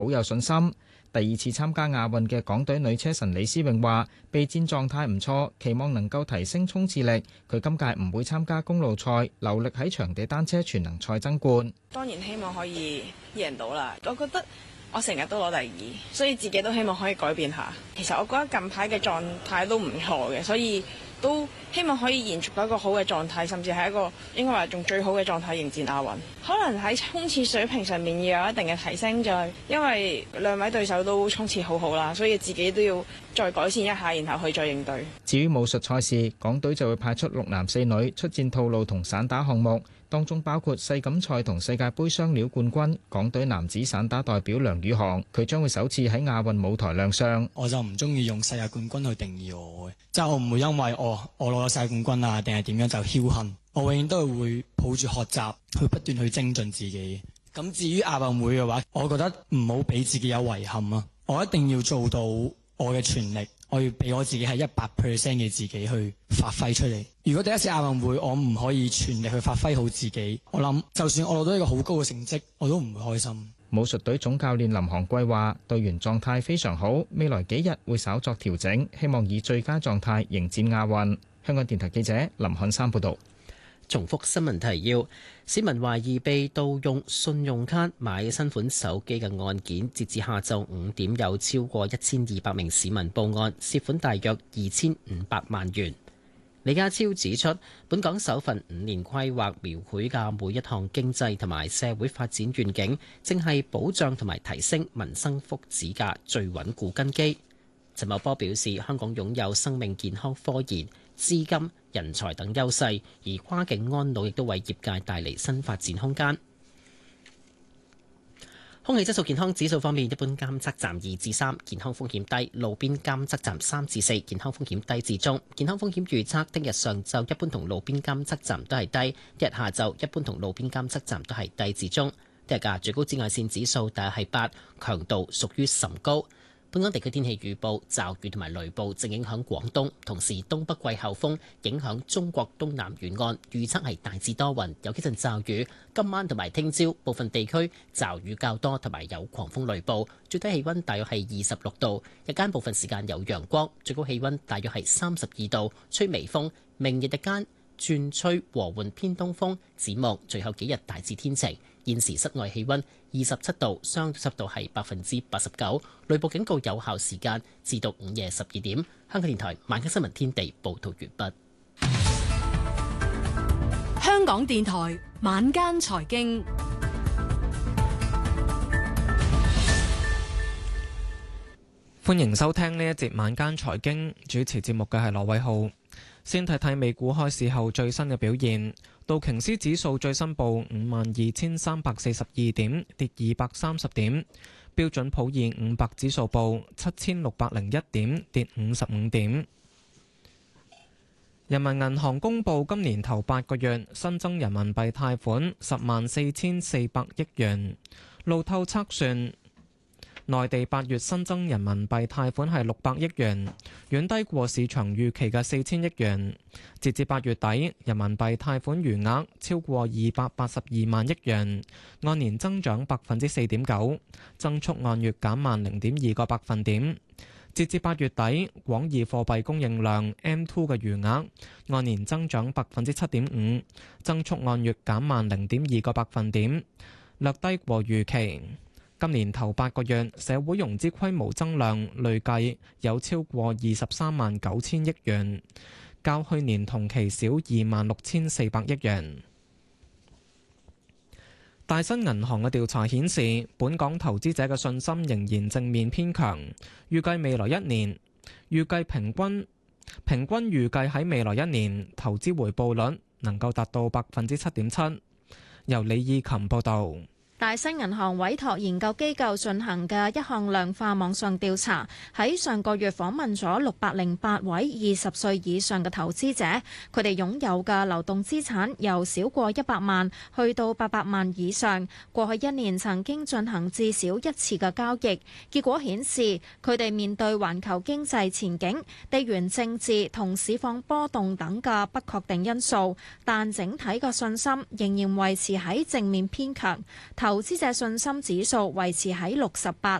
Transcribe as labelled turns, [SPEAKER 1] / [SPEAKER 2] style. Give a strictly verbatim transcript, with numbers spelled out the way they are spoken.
[SPEAKER 1] 好有信心。第二次參加亞運嘅港隊女車神李思穎話：備戰狀態唔錯，期望能夠提升衝刺力。佢今屆唔會參加公路賽，留力喺場地單車全能賽爭冠。
[SPEAKER 2] 當然希望可以贏到啦。我覺得我成日都攞第二，所以自己都希望可以改變下。其實我覺得近排嘅狀態都唔錯嘅，所以都希望可以延續到一個好嘅狀態，甚至係一個應該話仲最好嘅狀態迎戰亞運。可能喺衝刺水平上面要有一定嘅提升，就係因為兩位對手都衝刺好好啦，所以自己都要再改善一下，然後去再應對。
[SPEAKER 1] 至於武術賽事，港隊就會派出六男四女出戰套路同散打項目，當中包括世錦賽同世界盃雙料冠軍港隊男子散打代表梁宇航，佢將會首次喺亞運舞台亮相。
[SPEAKER 3] 我就唔中意用世界冠軍去定義我嘅，即係我唔會因為我我攞咗世界冠軍啊，定係點樣就僥倖。我永遠都係會抱住學習，去不斷去精進自己。咁至於亞運會嘅話，我覺得唔好俾自己有遺憾啊！我一定要做到我嘅全力，我要俾我自己係一百 percent 嘅自己去發揮出嚟。如果第一次亞運會我唔可以全力去發揮好自己，我諗就算我攞到一個好高嘅成績，我都唔會開心。
[SPEAKER 1] 武術隊總教練林航貴話：隊員狀態非常好，未來幾日會稍作調整，希望以最佳狀態迎戰亞運。香港電台記者林漢山報導。
[SPEAKER 4] 重複新聞提要：市民懷疑被盜用信用卡買新款手機嘅案件，截至下晝五點，有超過一千二百名市民報案，涉款大約二千五百萬元。李家超指出，本港首份五年規劃描繪嘅每一項經濟同埋社會發展願景，正係保障同埋提升民生福祉嘅最穩固根基。陳茂波表示，香港擁有生命健康科研、資金、人才等優勢，而跨境安老亦都為業界帶嚟新發展空間。空氣質素健康指數方面，一般監測站二至三，健康風險低；路邊監測站三至四，健康風險低至中。健康風險預測，聽日上晝一般同路邊監測站都係低，聽日下晝一般同路邊監測站都係低至中。聽日嘅最高紫外線指數大約係八，強度屬於甚高。本港地區天氣預報，驟雨同埋雷暴正影響廣東，同時東北季候風影響中國東南沿岸，預測係大致多雲，有幾陣驟雨。今晚同埋聽朝部分地區驟雨較多，同埋有狂風雷暴。最低氣溫大約係二十六度，日間部分時間有陽光，最高氣溫大約係三十二度，吹微風。明日日間轉吹和緩偏東風，展望最後幾日大致天晴。現時室外氣溫二十七度，相對濕度係百分之八十九，雷暴警告有效時間至到午夜十二點。香港電台晚間新聞天地報道完畢。
[SPEAKER 5] 香港電台晚間財經，
[SPEAKER 6] 歡迎收聽呢一節晚間財經，主持節目嘅係羅偉浩。先睇睇美股開市後最新嘅表現，道瓊斯指數最新報五萬二千三百四十二點，跌二百三十點；標準普爾五百指數報七千六百零一點，跌五十五點。人民銀行公布今年頭八個月新增人民幣貸款十萬四千四百億元，路透測算，內地八月新增人民幣貸款係六百億元，遠低過市場預期嘅四千億元。截至八月底，人民幣貸款餘額超過二百八十二萬億元，按年增長百分之四點九，增速按月減慢零點二個百分點。截至八月底，廣義貨幣供應量 M 二 嘅餘額按年增長百分之七點五，增速按月減慢零點二個百分點，略低過預期。今年頭八個月，社會融資規模增量累計有超過二十三萬九千億元，較去年同期少二萬六千四百億元。大新銀行嘅調查顯示，本港投資者嘅信心仍然正面偏強，預計未來一年，預計平均平均預計喺未來一年投資回報率能夠達到百分之七點七。由李義琴報導。
[SPEAKER 7] 大新銀行委託研究機構進行嘅一項量化網上調查，喺上個月訪問咗六百零八位二十歲以上嘅投資者，佢哋擁有嘅流動資產由少過一百萬去到八百萬以上，過去一年曾經進行至少一次嘅交易。結果顯示，佢哋面對環球經濟前景、地緣政治同市況波動等嘅不確定因素，但整體嘅信心仍然維持喺正面偏強。投投資者信心指數維持喺六十八，